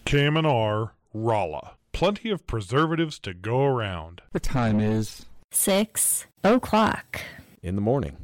KMNR, Rolla. Plenty of preservatives to go around. The time is 6 o'clock. in the morning.